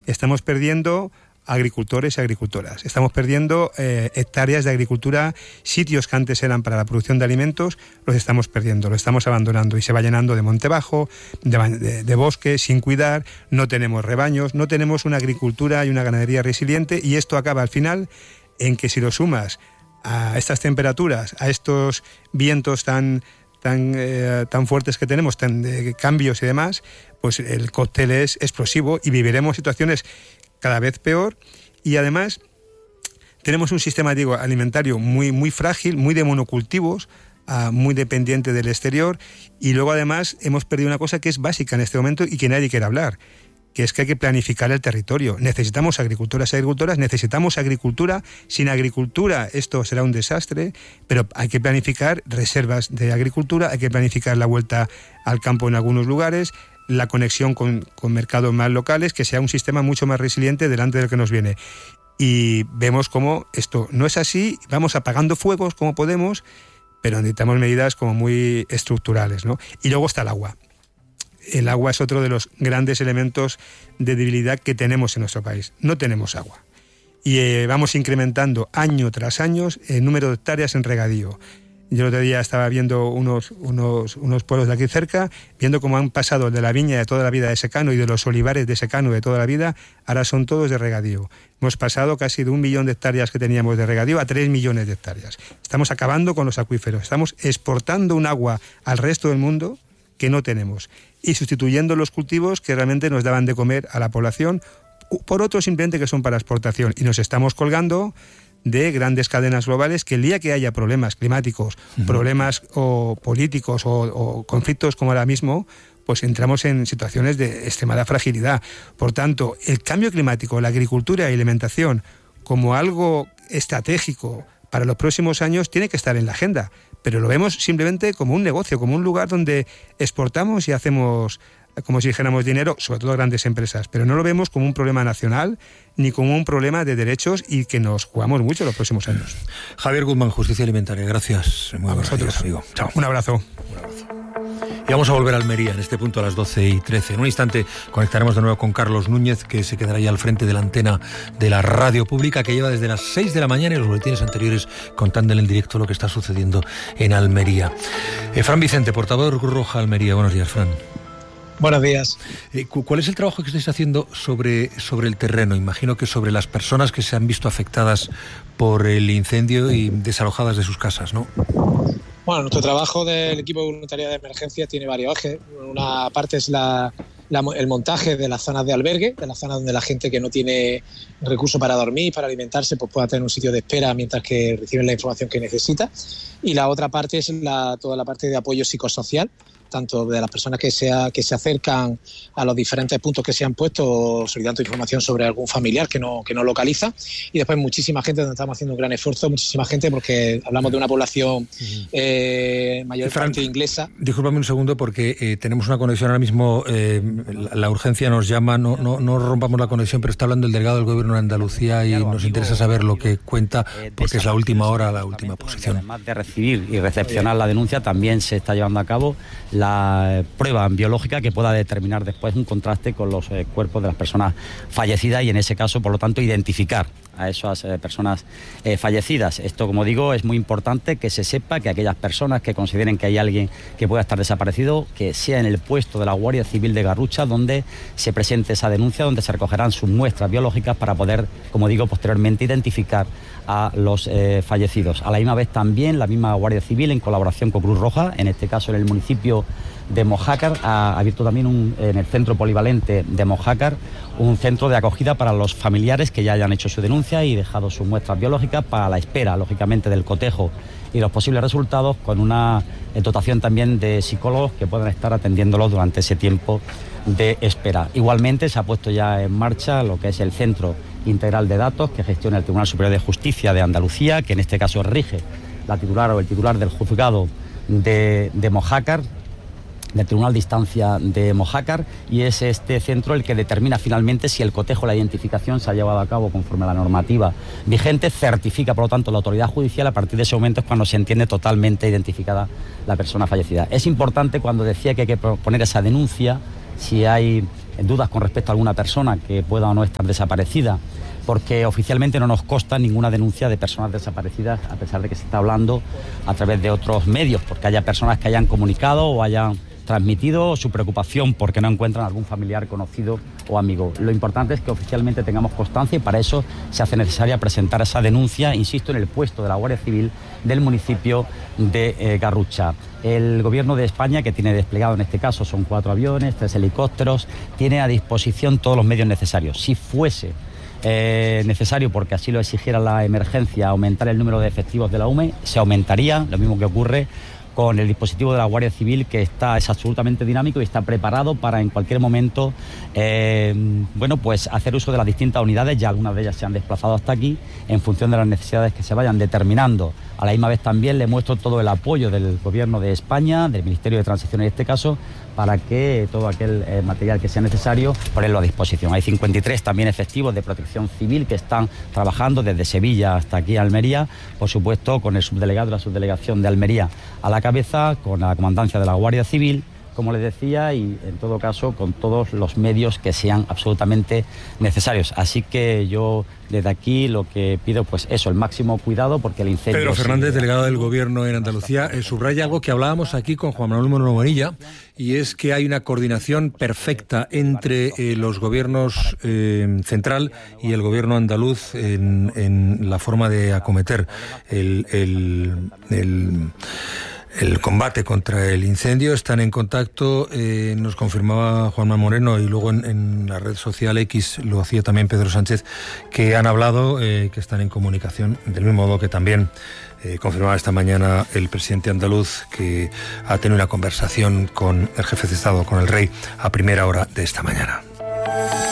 estamos perdiendo agricultores y agricultoras. Estamos perdiendo hectáreas de agricultura, sitios que antes eran para la producción de alimentos, los estamos perdiendo, los estamos abandonando y se va llenando de monte bajo, de bosque sin cuidar, no tenemos rebaños, no tenemos una agricultura y una ganadería resiliente, y esto acaba al final en que si lo sumas a estas temperaturas, a estos vientos tan fuertes que tenemos, de cambios y demás, pues el cóctel es explosivo y viviremos situaciones cada vez peor, y además tenemos un sistema, alimentario muy, muy frágil, muy de monocultivos, muy dependiente del exterior, y luego además hemos perdido una cosa que es básica en este momento y que nadie quiere hablar, que es que hay que planificar el territorio. Necesitamos agricultoras y agricultoras, necesitamos agricultura. Sin agricultura esto será un desastre, pero hay que planificar reservas de agricultura, hay que planificar la vuelta al campo en algunos lugares, la conexión con mercados más locales, que sea un sistema mucho más resiliente delante del que nos viene. Y vemos cómo esto no es así, vamos apagando fuegos como podemos, pero necesitamos medidas como muy estructurales, ¿no? Y luego está el agua. El agua es otro de los grandes elementos de debilidad que tenemos en nuestro país. No tenemos agua. Y vamos incrementando año tras año el número de hectáreas en regadío. Yo el otro día estaba viendo unos pueblos de aquí cerca, viendo cómo han pasado de la viña de toda la vida de secano y de los olivares de secano de toda la vida, ahora son todos de regadío. Hemos pasado casi de 1 millón de hectáreas que teníamos de regadío a 3 millones de hectáreas. Estamos acabando con los acuíferos, estamos exportando un agua al resto del mundo que no tenemos y sustituyendo los cultivos que realmente nos daban de comer a la población por otros simplemente que son para exportación, y nos estamos colgando de grandes cadenas globales que el día que haya problemas climáticos, problemas o políticos o conflictos como ahora mismo, pues entramos en situaciones de extremada fragilidad. Por tanto, el cambio climático, la agricultura y la alimentación como algo estratégico para los próximos años tiene que estar en la agenda, pero lo vemos simplemente como un negocio, como un lugar donde exportamos y hacemos, como si dijéramos, dinero, sobre todo grandes empresas, pero no lo vemos como un problema nacional ni como un problema de derechos, y que nos jugamos mucho los próximos años. Javier Guzmán, Justicia Alimentaria, gracias. Muy buenos días, amigo. Chao. Un abrazo. Un abrazo. Y vamos a volver a Almería en este punto a las 12:13. En un instante conectaremos de nuevo con Carlos Núñez, que se quedará ya al frente de la antena de la radio pública, que lleva desde las 6 de la mañana y los boletines anteriores contándole en directo lo que está sucediendo en Almería. Fran Vicente, portavoz de Cruz Roja Almería. Buenos días, Fran. Buenos días. ¿Cuál es el trabajo que estáis haciendo sobre el terreno? Imagino que sobre las personas que se han visto afectadas por el incendio y desalojadas de sus casas, ¿no? Bueno, nuestro trabajo del equipo de voluntariado de emergencia tiene varios ejes. Una parte es el montaje de las zonas de albergue, de las zonas donde la gente que no tiene recursos para dormir, para alimentarse, pues pueda tener un sitio de espera mientras que reciben la información que necesita. Y la otra parte es toda la parte de apoyo psicosocial, tanto de las personas que se acercan a los diferentes puntos que se han puesto, solicitando información sobre algún familiar que no localiza, y después muchísima gente, donde estamos haciendo un gran esfuerzo, muchísima gente, porque hablamos de una población mayormente inglesa. Discúlpame un segundo, porque tenemos una conexión ahora mismo, la urgencia nos llama, no rompamos la conexión, pero está hablando el delegado del Gobierno de Andalucía y nos interesa saber lo que cuenta, porque es la última hora, la última posición. Además de recibir y recepcionar la denuncia, también se está llevando a cabo la prueba biológica que pueda determinar después un contraste con los cuerpos de las personas fallecidas, y en ese caso, por lo tanto, identificar a esas personas fallecidas. Esto, como digo, es muy importante que se sepa que aquellas personas que consideren que hay alguien que pueda estar desaparecido, que sea en el puesto de la Guardia Civil de Garrucha donde se presente esa denuncia, donde se recogerán sus muestras biológicas para poder, como digo, posteriormente identificar a los fallecidos. A la misma vez también la misma Guardia Civil, en colaboración con Cruz Roja, en este caso en el municipio de Mojácar, ha abierto también en el centro polivalente de Mojácar un centro de acogida para los familiares que ya hayan hecho su denuncia y dejado sus muestras biológicas, para la espera, lógicamente, del cotejo y los posibles resultados, con una dotación también de psicólogos que puedan estar atendiéndolos durante ese tiempo de espera. Igualmente se ha puesto ya en marcha lo que es el Centro Integral de Datos que gestiona el Tribunal Superior de Justicia de Andalucía, que en este caso rige la titular o el titular del juzgado de Mojácar, del Tribunal de Instancia de Mojácar, y es este centro el que determina finalmente si el cotejo, la identificación, se ha llevado a cabo conforme a la normativa vigente. Certifica, por lo tanto, la autoridad judicial. A partir de ese momento es cuando se entiende totalmente identificada la persona fallecida. Es importante, cuando decía que hay que poner esa denuncia, si hay dudas con respecto a alguna persona que pueda o no estar desaparecida, porque oficialmente no nos consta ninguna denuncia de personas desaparecidas, a pesar de que se está hablando a través de otros medios, porque haya personas que hayan comunicado o hayan transmitido su preocupación porque no encuentran algún familiar conocido o amigo. Lo importante es que oficialmente tengamos constancia y para eso se hace necesaria presentar esa denuncia, insisto, en el puesto de la Guardia Civil del municipio de Garrucha. El Gobierno de España, que tiene desplegado en este caso, son 4 aviones, 3 helicópteros, tiene a disposición todos los medios necesarios. Si fuese necesario, porque así lo exigiera la emergencia, aumentar el número de efectivos de la UME, se aumentaría, lo mismo que ocurre con el dispositivo de la Guardia Civil, que es absolutamente dinámico y está preparado para en cualquier momento pues hacer uso de las distintas unidades. Ya algunas de ellas se han desplazado hasta aquí en función de las necesidades que se vayan determinando. A la misma vez también le muestro todo el apoyo del Gobierno de España, del Ministerio de Transición en este caso, para que todo aquel material que sea necesario ponerlo a disposición. Hay 53 también efectivos de protección civil que están trabajando desde Sevilla hasta aquí a Almería, por supuesto con el subdelegado de la subdelegación de Almería a la cabeza, con la comandancia de la Guardia Civil, como les decía, y en todo caso con todos los medios que sean absolutamente necesarios. Así que yo desde aquí lo que pido, pues eso, el máximo cuidado, porque el incendio... Pedro Fernández, delegado del Gobierno en Andalucía, subraya algo que hablábamos aquí con Juan Manuel Moreno Bonilla, y es que hay una coordinación perfecta entre los gobiernos central y el Gobierno andaluz en la forma de acometer el combate contra el incendio. Están en contacto, nos confirmaba Juanma Moreno, y luego en la red social X lo hacía también Pedro Sánchez, que han hablado, que están en comunicación, del mismo modo que también confirmaba esta mañana el presidente andaluz, que ha tenido una conversación con el jefe de Estado, con el rey, a primera hora de esta mañana.